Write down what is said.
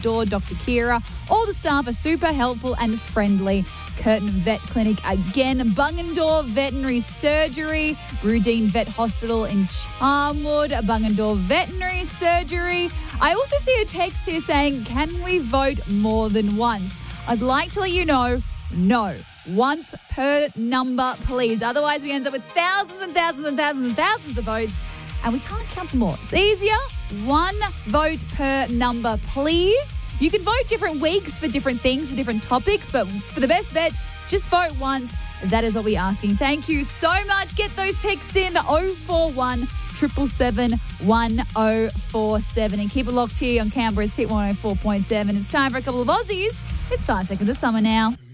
door, Dr. Kira. All the staff are super helpful and friendly. Curtin Vet Clinic again, Bungendore Veterinary Surgery, Rudine Vet Hospital in Charnwood, Bungendore Veterinary Surgery. I also see a text here saying, can we vote more than once? I'd like to let you know, no. Once per number, please. Otherwise, we end up with thousands and thousands and thousands and thousands of votes, and we can't count them all. It's easier. One vote per number, please. You can vote different weeks for different things, for different topics, but for the best vet, just vote once. That is what we're asking. Thank you so much. Get those texts in 041 777 1047 and keep it locked here on Canberra's Hit 104.7. It's time for a couple of Aussies. It's 5 seconds of summer now.